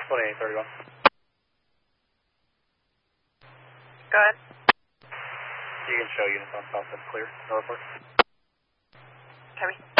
2831. Go ahead. You can show units on South End clear. No report. Copy.